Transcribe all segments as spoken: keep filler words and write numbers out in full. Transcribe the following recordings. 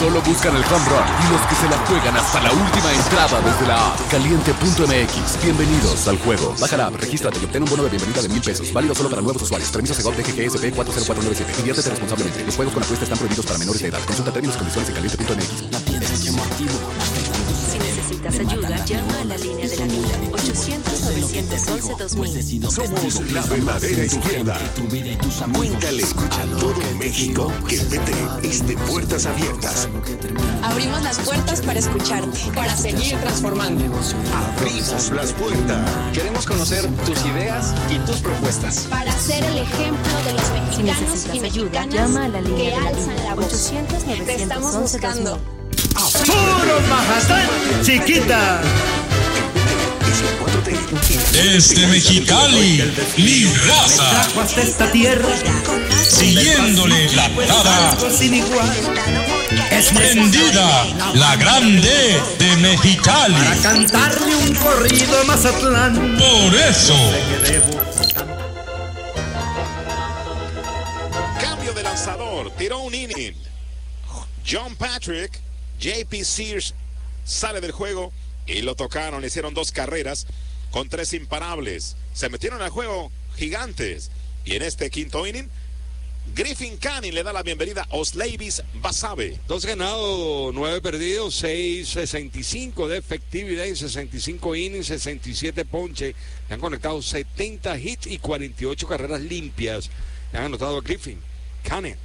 solo buscan el home run y los que se la juegan hasta la última entrada desde la app caliente punto m x. Bienvenidos al juego. Baja la app, regístrate y obtén un bono de bienvenida de mil pesos. Válido solo para nuevos usuarios. Permiso Segov D G G S P cuatro cero cuatro nueve siete. Diviértete responsablemente. Los juegos con apuesta están prohibidos para menores de edad. Consulta términos y condiciones en caliente punto m x. Si necesitas ayuda, llama a la línea de la vida. ochocientos, novecientos once, dos mil. Somos la verdadera izquierda. Cuéntale a todo México que P T es de puertas abiertas. Abrimos las puertas para escucharte, para seguir transformando. Abrimos las puertas. Queremos conocer tus ideas y tus propuestas. Para ser el ejemplo de los mexicanos Si necesitas y ayuda, mexicanas llama a la línea que de la alzan vida. la voz. ochocientos, Te novecientos estamos once, dos mil. buscando. ¡Puro Mazatlán, chiquita! Desde Mexicali, mi raza, Trajo hasta esta tierra siguiéndole la parada, sin igual. Es prendida, la grande de Mexicali. para cantarle un corrido a Mazatlán. Por eso, Cambio de lanzador, tiró un inning. John Patrick, J P Sears sale del juego y lo tocaron, le hicieron dos carreras con tres imparables. Se metieron al juego Gigantes y en este quinto inning Griffin Canning le da la bienvenida a Osleivis Basabe. Dos ganados, nueve perdidos, seis sesenta y cinco de efectividad en sesenta y cinco innings, sesenta y siete ponches. Le han conectado setenta hits y cuarenta y ocho carreras limpias. Le han anotado a Griffin Canning.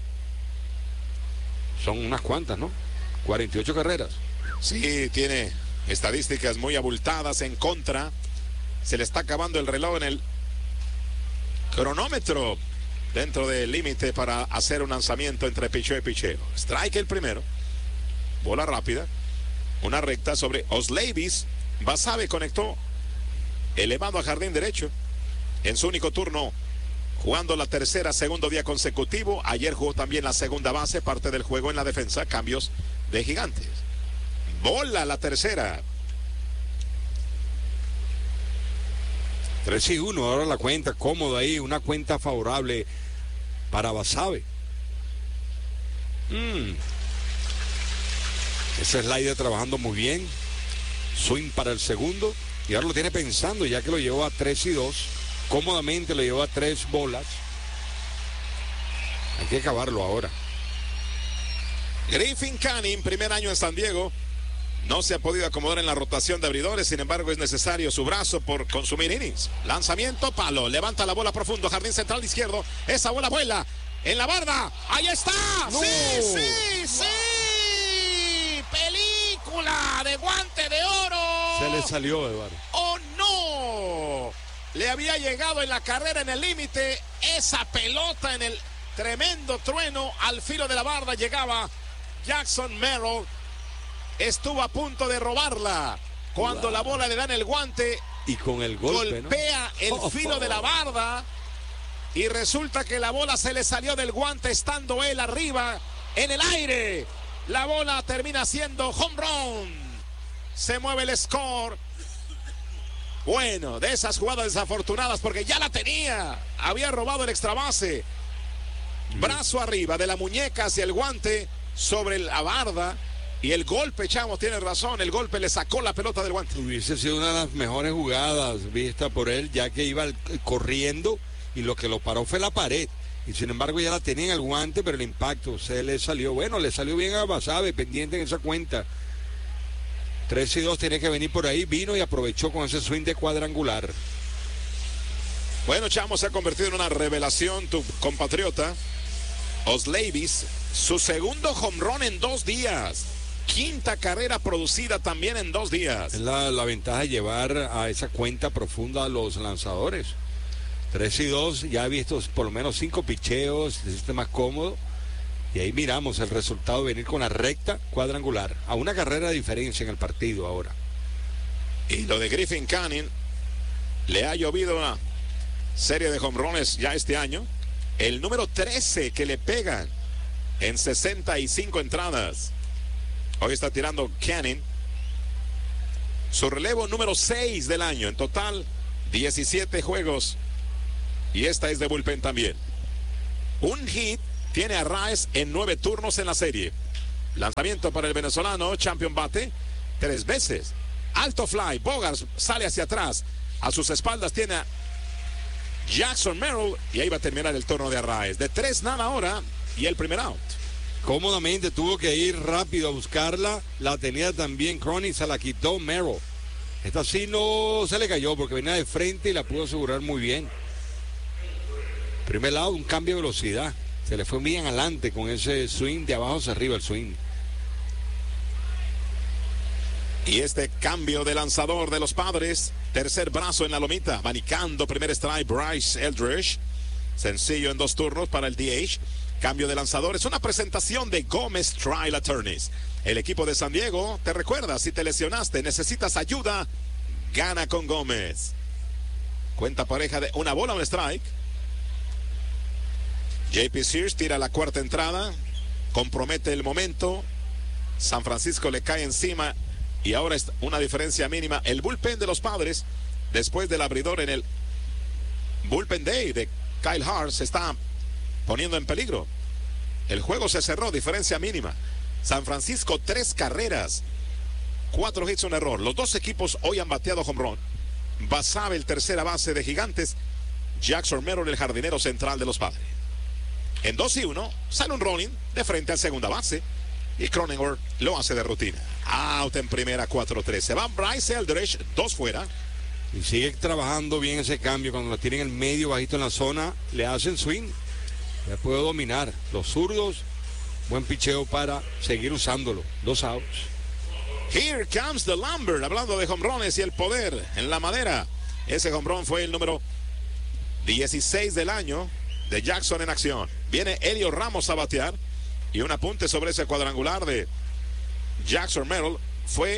Son unas cuantas, ¿no? cuarenta y ocho carreras. Sí, tiene estadísticas muy abultadas en contra. Se le está acabando el reloj en el cronómetro dentro del límite para hacer un lanzamiento entre picheo y picheo. Strike el primero. Bola rápida. Una recta sobre Osleivis. Basabe conectó elevado a jardín derecho en su único turno, jugando la tercera, segundo día consecutivo. Ayer jugó también la segunda base, parte del juego en la defensa. Cambios de Gigantes. Bola la tercera. tres y uno, ahora la cuenta, cómoda ahí, una cuenta favorable para Basabe. Mm. Ese slider trabajando muy bien. Swing para el segundo. Y ahora lo tiene pensando, ya que lo llevó a tres y dos. Cómodamente lo llevó a tres bolas. Hay que acabarlo ahora. Griffin Canning, primer año en San Diego. No se ha podido acomodar en la rotación de abridores, sin embargo es necesario su brazo por consumir innings. Lanzamiento, palo, levanta la bola profundo, jardín central izquierdo. Esa bola vuela en la barda. ¡Ahí está! No. ¡Sí, sí, sí! ¡Película de guante de oro! Se le salió, Eduardo. ¡Oh, no! Le había llegado en la carrera en el límite. Esa pelota en el tremendo trueno al filo de la barda llegaba Jackson Merrill. Estuvo a punto de robarla cuando wow. La bola le da en el guante y con el golpe, golpea ¿no? el oh, filo oh. de la barda y resulta que la bola se le salió del guante estando él arriba en el aire. La bola termina siendo home run. Se mueve el score. Bueno, de esas jugadas desafortunadas porque ya la tenía. Había robado el extra base. Brazo arriba de la muñeca hacia el guante sobre la barda. Y el golpe, Chamos, tiene razón, el golpe le sacó la pelota del guante. Hubiese sido una de las mejores jugadas vistas por él, ya que iba corriendo y lo que lo paró fue la pared. Y sin embargo ya la tenía en el guante, pero el impacto se le salió. Bueno, le salió bien a Basabe, pendiente en esa cuenta. tres y dos tiene que venir por ahí, vino y aprovechó con ese swing de cuadrangular. Bueno, Chamos, se ha convertido en una revelación tu compatriota, Osleivis, su segundo home run en dos días. Quinta carrera producida también en dos días. Es la, la ventaja de llevar a esa cuenta profunda a los lanzadores. tres y dos, ya ha visto por lo menos cinco picheos, se siente más cómodo. Y ahí miramos el resultado, venir con la recta cuadrangular. A una carrera de diferencia en el partido ahora. Y lo de Griffin Canning, le ha llovido una serie de home runs ya este año. El número trece que le pegan en sesenta y cinco entradas. Hoy está tirando Canning. Su relevo número seis del año. En total, diecisiete juegos. Y esta es de bullpen también. Un hit tiene a Raes en nueve turnos en la serie. Lanzamiento para el venezolano, Champion bate tres veces. Alto fly, Bogaerts sale hacia atrás. A sus espaldas tiene a Jackson Merrill y ahí va a terminar el turno de Arraez. De tres nada ahora y el primer out. Cómodamente tuvo que ir rápido a buscarla. La tenía también Crony, se la quitó Merrill. Esta sí no se le cayó porque venía de frente y la pudo asegurar muy bien. Primer lado, un cambio de velocidad. Se le fue bien adelante con ese swing de abajo hacia arriba el swing. Y este cambio de lanzador de los Padres, tercer brazo en la lomita, abanicando primer strike Bryce Eldridge, sencillo en dos turnos para el D H. Cambio de lanzador, es una presentación de Gómez Trial Attorneys. El equipo de San Diego te recuerda, si te lesionaste, necesitas ayuda, gana con Gómez. Cuenta pareja de una bola, un strike. J P Sears tira la cuarta entrada, compromete el momento, San Francisco le cae encima. Y ahora es una diferencia mínima. El bullpen de los Padres, después del abridor en el Bullpen Day de Kyle Hart, se está poniendo en peligro. El juego se cerró, diferencia mínima. San Francisco, tres carreras, cuatro hits, un error. Los dos equipos hoy han bateado home run. Basabe, el tercera base de Gigantes. Jackson Merrill, el jardinero central de los Padres. En dos y uno, sale un rolling de frente al segunda base. Y Cronenworth lo hace de rutina. Out en primera, cuatro tres. Se va Bryce Eldridge, dos fuera. Y sigue trabajando bien ese cambio. Cuando lo tienen en el medio, bajito en la zona, le hacen swing. Ya puede dominar. Los zurdos, buen picheo para seguir usándolo. Dos outs. Here comes the Lambert. Hablando de home runs y el poder en la madera. Ese home run fue el número dieciséis del año de Jackson en acción. Viene Elio Ramos a batear. Y un apunte sobre ese cuadrangular de Jackson Merrill. Fue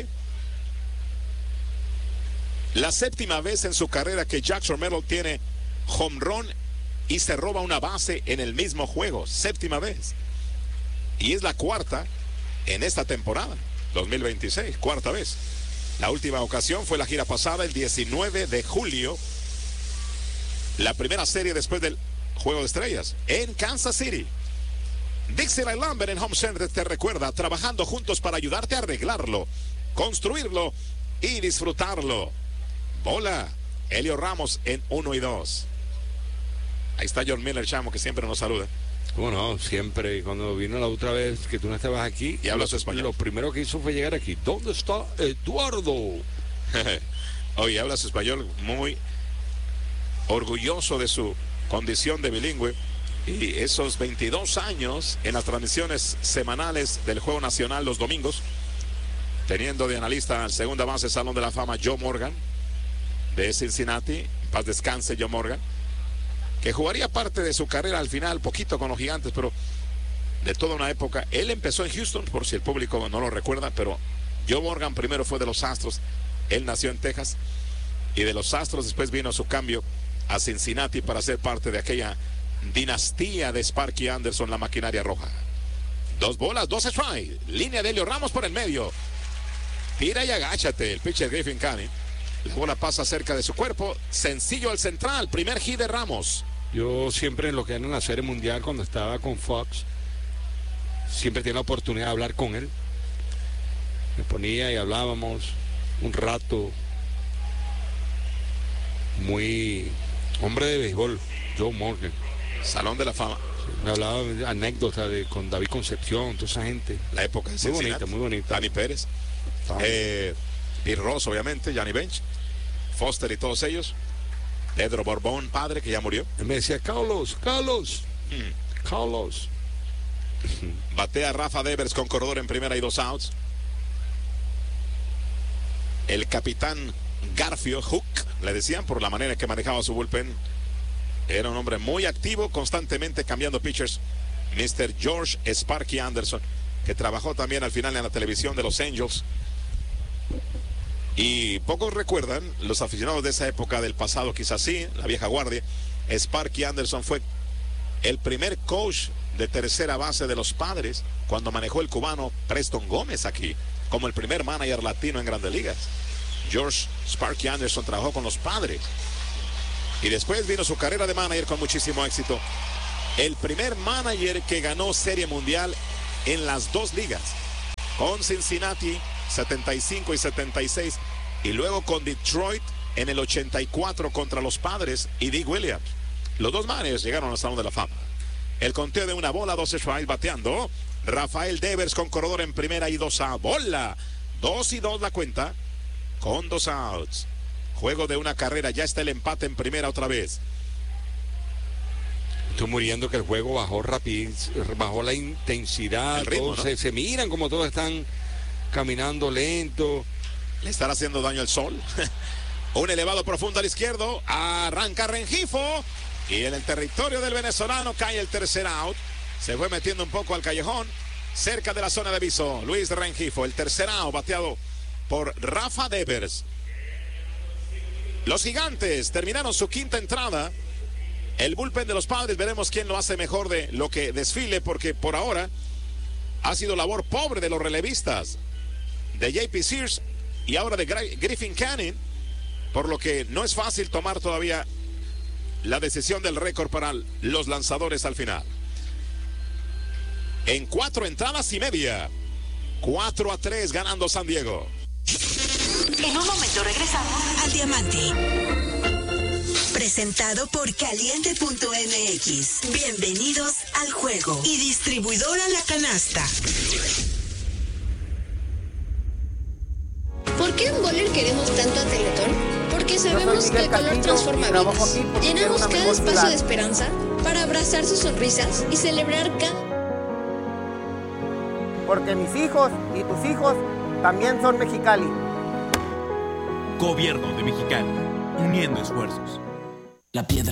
la séptima vez en su carrera que Jackson Merrill tiene home run y se roba una base en el mismo juego. Séptima vez. Y es la cuarta en esta temporada, dos mil veintiséis. Cuarta vez. La última ocasión fue la gira pasada, el diecinueve de julio. La primera serie después del Juego de Estrellas en Kansas City. Dixieland Lambert en Home Center te recuerda, trabajando juntos para ayudarte a arreglarlo, construirlo y disfrutarlo. Bola, Elio Ramos en uno y dos. Ahí está John Miller, chamo, que siempre nos saluda. Bueno, siempre. Cuando vino la otra vez que tú no estabas aquí y hablas lo, español, lo primero que hizo fue llegar aquí. ¿Dónde está Eduardo? Oye, hablas español, muy orgulloso de su condición de bilingüe. Y esos veintidós años en las transmisiones semanales del Juego Nacional los domingos, teniendo de analista al segunda base Salón de la Fama Joe Morgan de Cincinnati, en paz descanse Joe Morgan, que jugaría parte de su carrera al final, poquito con los Gigantes, pero de toda una época. Él empezó en Houston, por si el público no lo recuerda, pero Joe Morgan primero fue de los Astros, él nació en Texas, y de los Astros después vino su cambio a Cincinnati para ser parte de aquella dinastía de Sparky Anderson, la maquinaria roja. Dos bolas, dos strikes. Línea de Elio Ramos por el medio. Tira y agáchate. El pitcher Griffin Canning. La bola pasa cerca de su cuerpo. Sencillo al central. Primer hit de Ramos. Yo siempre en lo que era en la Serie Mundial, cuando estaba con Fox, siempre tenía la oportunidad de hablar con él. Me ponía y hablábamos un rato. Muy hombre de béisbol, Joe Morgan. Salón de la Fama. Sí, me hablaba de anécdotas de, con David Concepción, toda esa gente. La época de Cincinnati. Muy bonita, muy bonita. Dani Pérez. Eh, Pete Ross, obviamente, Johnny Bench, Foster y todos ellos. Pedro Borbón, padre, que ya murió. Él me decía, Carlos, Carlos, hmm. Carlos. Batea Rafa Devers con corredor en primera y dos outs. El capitán Garfio, Hook, le decían por la manera en que manejaba su bullpen. Era un hombre muy activo, constantemente cambiando pitchers. mister George Sparky Anderson, que trabajó también al final en la televisión de los Angels. Y pocos recuerdan, los aficionados de esa época del pasado, quizás sí, la vieja guardia. Sparky Anderson fue el primer coach de tercera base de los Padres cuando manejó el cubano Preston Gómez aquí, como el primer manager latino en Grandes Ligas. George Sparky Anderson trabajó con los Padres. Y después vino su carrera de manager con muchísimo éxito. El primer manager que ganó Serie Mundial en las dos ligas. con Cincinnati setenta y cinco y setenta y seis, y luego con Detroit en el ochenta y cuatro contra los Padres y Dick Williams. Los dos manes llegaron al Salón de la Fama. El conteo de una bola, doce strikes bateando. Rafael Devers con corredor en primera y dos a bola. Dos y dos la cuenta con dos outs. Juego de una carrera, ya está el empate en primera otra vez. Estoy muriendo que el juego bajó rápido, bajó la intensidad. El ritmo, todos ¿no? se, se miran como todos están caminando lento. Le estará haciendo daño el sol. Un elevado profundo al izquierdo. Arranca Rengifo. Y en el territorio del venezolano cae el tercer out. Se fue metiendo un poco al callejón. Cerca de la zona de aviso. Luis Rengifo. El tercer out bateado por Rafa Devers. Los Gigantes terminaron su quinta entrada. El bullpen de los Padres, veremos quién lo hace mejor de lo que desfile, porque por ahora ha sido labor pobre de los relevistas, de J P Sears y ahora de Griffin Canning, por lo que no es fácil tomar todavía la decisión del récord para los lanzadores al final. En cuatro entradas y media, cuatro a tres ganando San Diego. En un momento regresamos al Diamante. Presentado por Caliente punto M X. Bienvenidos al juego. Y distribuidora La Canasta. ¿Por qué en Boller queremos tanto a Teletón? Porque sabemos que el color transforma vidas. Llenamos cada espacio de esperanza para abrazar sus sonrisas y celebrar cada... Porque mis hijos y tus hijos también son Mexicali. Gobierno de Mexicali, uniendo esfuerzos. La piedra.